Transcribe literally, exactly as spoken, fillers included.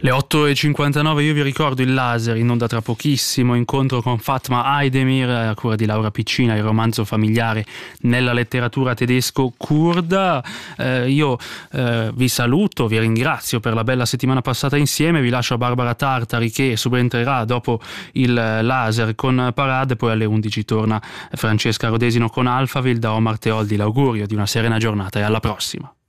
Le otto e cinquantanove, io vi ricordo il laser in onda tra pochissimo, incontro con Fatma Aydemir a cura di Laura Piccina, il romanzo familiare nella letteratura tedesco-curda. Eh, io eh, vi saluto, vi ringrazio per la bella settimana passata insieme, vi lascio a Barbara Tartari che subentrerà dopo il laser con Parade, poi alle undici torna Francesca Rodesino con Alphaville. Da Omar Teoldi l'augurio di una serena giornata e alla prossima.